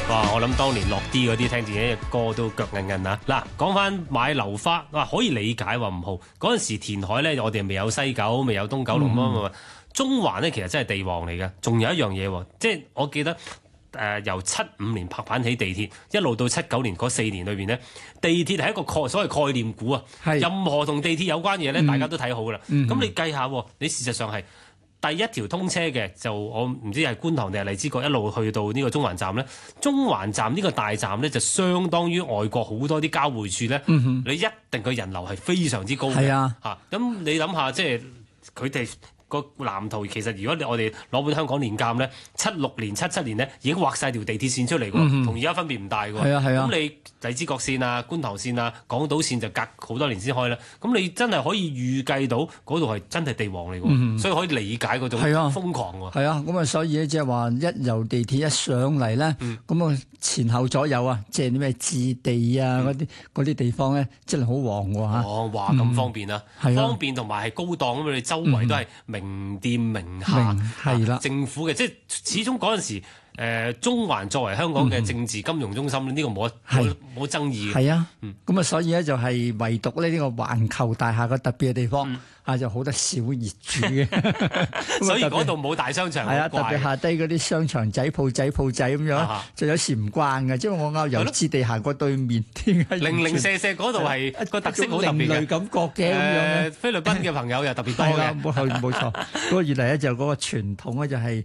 哇！我諗當年落啲嗰啲聽自己嘅歌都腳韌韌啊！嗱，講翻買樓花，可以理解話唔好。嗰陣時填海咧，我哋未有西九，未有東九龍嘛。中環咧其實真係地王嚟嘅。仲有一樣嘢喎，即係我記得由75年拍板起地鐵，一路到79年嗰4年裏邊呢，地鐵係一個所謂概念股啊。任何同地鐵有關嘢咧，大家都睇好噶啦。咁你計下，你事實上係。第一條通車嘅就我唔知係觀塘定係荔枝角一路去到呢個中環站咧，中環站呢個大站咧就相當於外國好多啲交匯處咧，你一定個人流係非常之高嘅嚇。咁你諗下，即係佢哋個藍圖其實如果我哋攞本香港年鑑咧，76年、77年咧已經畫晒條地鐵線出嚟喎，同而家分別唔大喎。咁你荔枝角線啊、觀塘線啊、港島線就隔好多年先開啦。咁你真係可以預計到嗰度係真係地王嚟喎，所以可以理解嗰種瘋狂喎。 係啊，咁啊，所以咧即係話一由地鐵一上嚟咧，咁啊前後左右啊，即係啲咩置地啊嗰啲地方咧，真係好旺喎嚇。 哦，話咁方便啊，方便同埋係高檔咁，你周圍都係名店名廈，係啦，政府嘅，即係始終嗰陣時。中環作為香港嘅政治金融中心，呢個冇爭議嘅。係啊，咁啊，所以咧就係唯獨呢個環球大廈個特別嘅地方就好得小業主嘅，所以嗰度冇大商場。係啊， 特別下低嗰啲商場仔、鋪仔咁樣，就有時唔慣嘅。即係我由置地行過對面， 零零舍舍嗰度係個特色好特別嘅，另類感覺嘅咁樣。菲律賓嘅朋友又特別多嘅， 冇錯。嗰個原來咧就嗰個傳統咧就係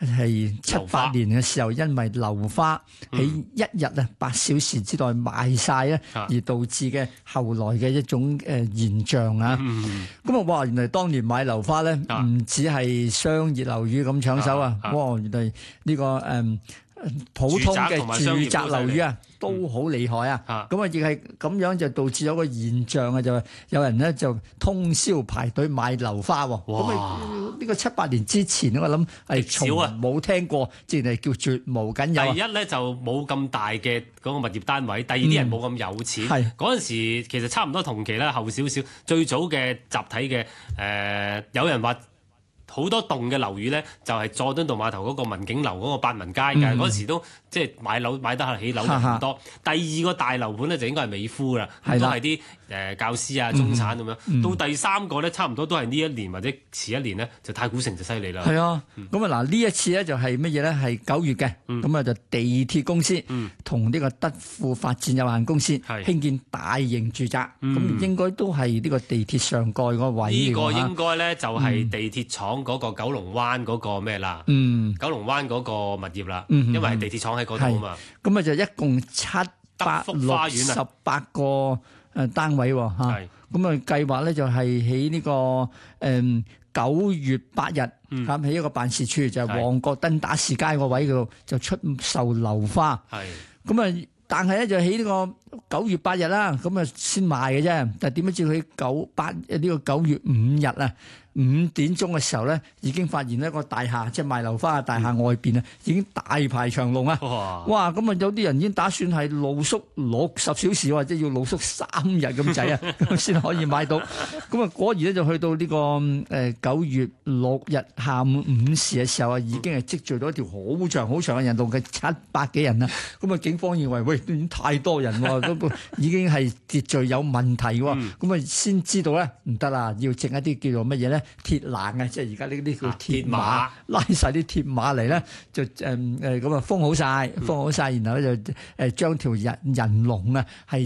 78年嘅時候，因為樓花喺一日8小時之內賣晒咧，而導致嘅後來嘅一種現象啊。咁啊，哇！原來當年買樓花咧，唔止係商業樓宇咁搶手啊！哇！原來呢個普通嘅住宅樓宇啊，都好厲害啊！咁啊，亦係咁樣就導致咗個現象啊，就有人咧就通宵排隊買樓花喎。咁啊，呢個78年之前，我諗係從冇聽過，即係叫絕無僅有。 第一咧就冇咁大嘅嗰個物業單位，第二啲人冇咁有錢。嗰陣時其實差唔多同期啦，後少少。最早嘅集體嘅有人話。好多棟嘅樓宇咧，就係佐敦道碼頭嗰個文景樓嗰個八文街嘅，嗰時都即係買樓買得起樓唔多。第二個大樓盤咧就應該係美孚啦，都係啲教師啊、中產咁樣。到第三個咧，差唔多都係呢一年或者遲一年咧，就太古城就犀利啦。係啊，咁啊嗱，呢一次咧就係乜嘢咧？係9月嘅，咁啊就地鐵公司同呢個德富發展有限公司興建大型住宅，咁應該都係呢個地鐵上蓋嗰個位。呢個應該咧就係地鐵廠嗰個九龍灣嗰個咩啦？九龍灣嗰個物業啦，因為係地鐵廠喺嗰度啊嘛。咁啊就一共768個單位喎嚇。咁啊計劃咧就係喺呢個9月8日咁喺一個辦事處，就係旺角登打士街個位度就出售樓花。咁啊，但係咧就喺呢個9月8日啦，咁啊先賣嘅啫。但係點樣知佢呢個9月5日啊？5點鐘嘅時候咧，已經發現一個大廈，即係賣樓花嘅大廈外邊啊，已經大排長龍啊！哇！咁啊，有啲人已經打算係露宿60小時，或者要露宿3日咁滯啊，咁先可以買到。咁啊，果然咧就去到呢個9月6日下午5時嘅時候啊，已經係積聚到一條好長嘅人龍嘅700幾人啦。咁啊，警方認為喂，已經太多人喎，咁已經係秩序有問題喎。咁啊，先知道咧唔得啦，要整一啲叫做乜嘢咧？鐵欄啊，即係而家呢啲叫鐵馬，拉晒啲鐵馬嚟咧，就咁啊封好晒，然後咧就將條人龍啊係